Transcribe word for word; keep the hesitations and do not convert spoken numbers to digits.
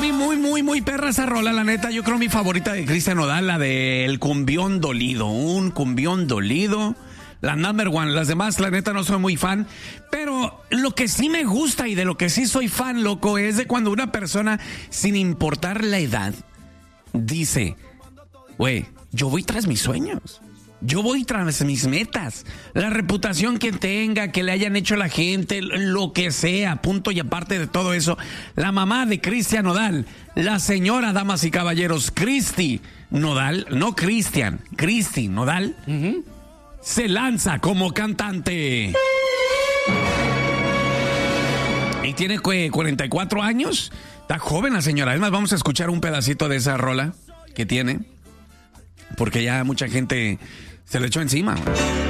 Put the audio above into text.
muy, muy, muy, muy perra esa rola, la neta. Yo creo mi favorita de Cristian Nodal, la de El Cumbión Dolido. Un cumbión dolido. La number one. Las demás, la neta, no soy muy fan. Pero lo que sí me gusta y de lo que sí soy fan, loco, es de cuando una persona, sin importar la edad, dice, güey, yo voy tras mis sueños. Yo voy tras mis metas. La reputación que tenga, que le hayan hecho a la gente, lo que sea, punto y aparte de todo eso. La mamá de Cristian Nodal, la señora, damas y caballeros, Cristi Nodal, no Cristian, Cristi Nodal, uh-huh. se lanza como cantante. Y tiene cuarenta y cuatro años. Está joven la señora. Además, vamos a escuchar un pedacito de esa rola que tiene. Porque ya mucha gente se le echó encima.